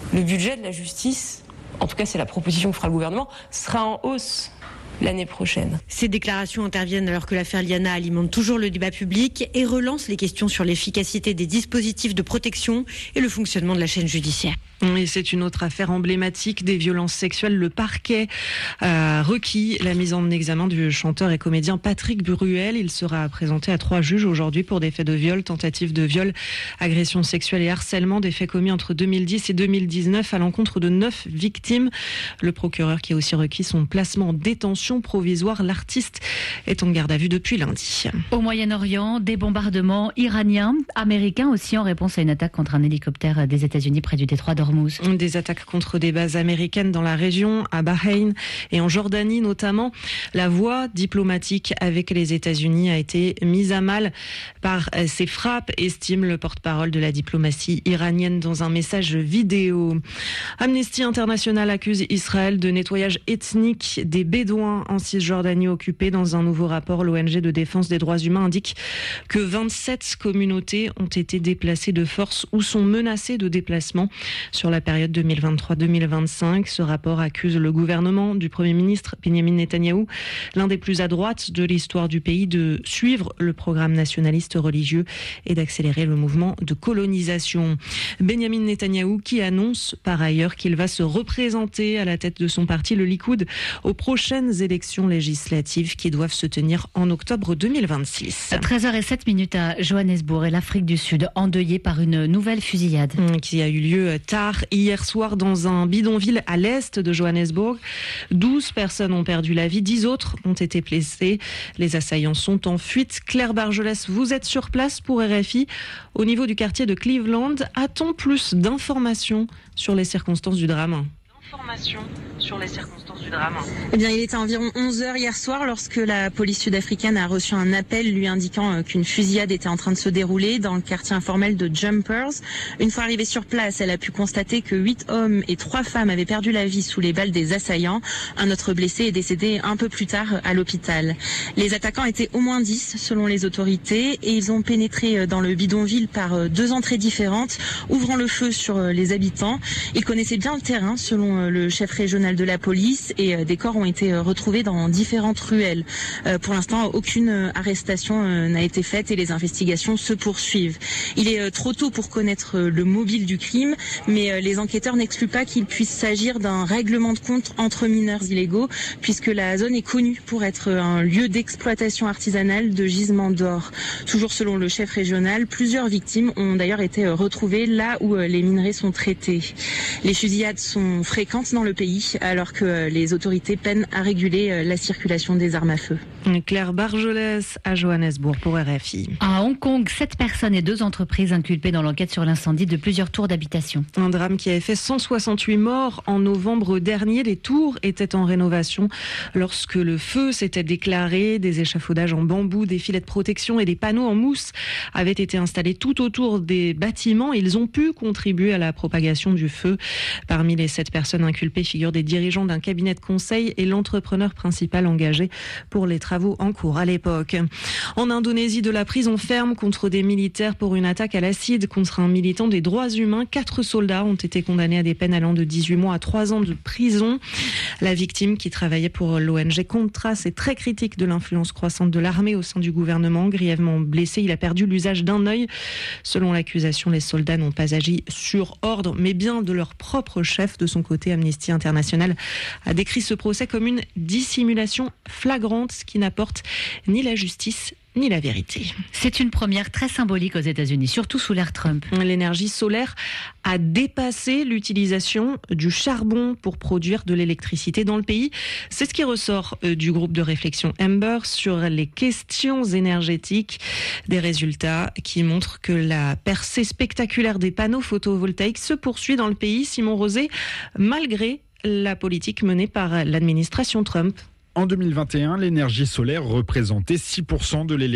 le budget de la justice, en tout cas c'est la proposition que fera le gouvernement, sera en hausse l'année prochaine. Ces déclarations interviennent alors que l'affaire Liana alimente toujours le débat public et relance les questions sur l'efficacité des dispositifs de protection et le fonctionnement de la chaîne judiciaire. Et c'est une autre affaire emblématique des violences sexuelles. Le parquet a requis la mise en examen du chanteur et comédien Patrick Bruel. Il sera présenté à 3 juges aujourd'hui pour des faits de viol, tentative de viol, agression sexuelle et harcèlement, des faits commis entre 2010 et 2019 à l'encontre de 9 victimes. Le procureur qui a aussi requis son placement en détention provisoire. L'artiste est en garde à vue depuis lundi. Au Moyen-Orient, des bombardements iraniens, américains aussi en réponse à une attaque contre un hélicoptère des États-Unis près du détroit d'Ormuz. Des attaques contre des bases américaines dans la région, à Bahreïn et en Jordanie notamment. La voie diplomatique avec les États-Unis a été mise à mal par ces frappes, estime le porte-parole de la diplomatie iranienne dans un message vidéo. Amnesty International accuse Israël de nettoyage ethnique des Bédouins en Cisjordanie occupée. Dans un nouveau rapport, l'ONG de défense des droits humains indique que 27 communautés ont été déplacées de force ou sont menacées de déplacement sur la période 2023-2025. Ce rapport accuse le gouvernement du Premier ministre Benyamin Netanyahou, l'un des plus à droite de l'histoire du pays, de suivre le programme nationaliste religieux et d'accélérer le mouvement de colonisation. Benyamin Netanyahou qui annonce par ailleurs qu'il va se représenter à la tête de son parti, le Likoud, aux prochaines élections législatives qui doivent se tenir en octobre 2026. 13h07 à Johannesburg et l'Afrique du Sud endeuillée par une nouvelle fusillade. Qui a eu lieu tard hier soir dans un bidonville à l'est de Johannesburg. 12 personnes ont perdu la vie, 10 autres ont été blessées. Les assaillants sont en fuite. Claire Bargelès, vous êtes sur place pour RFI. Au niveau du quartier de Cleveland, a-t-on plus d'informations sur les circonstances du drame ? Eh bien, il était environ 11h hier soir lorsque la police sud-africaine a reçu un appel lui indiquant qu'une fusillade était en train de se dérouler dans le quartier informel de Jumpers. Une fois arrivée sur place, elle a pu constater que 8 hommes et 3 femmes avaient perdu la vie sous les balles des assaillants. Un autre blessé est décédé un peu plus tard à l'hôpital. Les attaquants étaient au moins 10 selon les autorités et ils ont pénétré dans le bidonville par 2 entrées différentes, ouvrant le feu sur les habitants. Ils connaissaient bien le terrain selon le chef régional de la police et des corps ont été retrouvés dans différentes ruelles. Pour l'instant, aucune arrestation n'a été faite et les investigations se poursuivent. Il est trop tôt pour connaître le mobile du crime, mais les enquêteurs n'excluent pas qu'il puisse s'agir d'un règlement de compte entre mineurs illégaux, puisque la zone est connue pour être un lieu d'exploitation artisanale de gisements d'or. Toujours selon le chef régional, plusieurs victimes ont d'ailleurs été retrouvées là où les minerais sont traités. Les fusillades sont fréquentes dans le pays, alors que les autorités peinent à réguler la circulation des armes à feu. Claire Bargelès à Johannesburg pour RFI. À Hong Kong, 7 personnes et 2 entreprises inculpées dans l'enquête sur l'incendie de plusieurs tours d'habitation. Un drame qui avait fait 168 morts en novembre dernier. Les tours étaient en rénovation lorsque le feu s'était déclaré. Des échafaudages en bambou, des filets de protection et des panneaux en mousse avaient été installés tout autour des bâtiments. Ils ont pu contribuer à la propagation du feu. Parmi les 7 personnes inculpées figurent des dirigeants d'un cabinet de conseil et l'entrepreneur principal engagé pour les travaux en cours à l'époque. En Indonésie, de la prison ferme contre des militaires pour une attaque à l'acide contre un militant des droits humains. 4 soldats ont été condamnés à des peines allant de 18 mois à 3 ans de prison. La victime, qui travaillait pour l'ONG Contras, est très critique de l'influence croissante de l'armée au sein du gouvernement. Grièvement blessé, il a perdu l'usage d'un œil. Selon l'accusation, les soldats n'ont pas agi sur ordre, mais bien de leur propre chef. De son côté, Amnesty International a décrit ce procès comme une dissimulation flagrante qui n'apporte ni la justice ni la vérité. C'est une première très symbolique aux États-Unis, surtout sous l'ère Trump. L'énergie solaire a dépassé l'utilisation du charbon pour produire de l'électricité dans le pays. C'est ce qui ressort du groupe de réflexion Amber sur les questions énergétiques. Des résultats qui montrent que la percée spectaculaire des panneaux photovoltaïques se poursuit dans le pays. Simon Rosé, malgré la politique menée par l'administration Trump. En 2021, l'énergie solaire représentait 6% de l'électricité